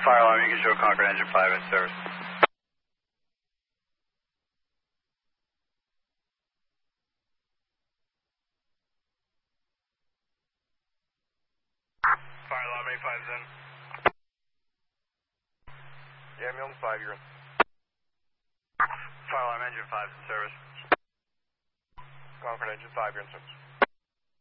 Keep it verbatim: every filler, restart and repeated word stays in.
Fire alarm, you can show Concord Engine five in service. Fire alarm, A five's in. Yeah, Milton five, you're in. Fire alarm, Engine five's in service. Concord Engine five, you're in service.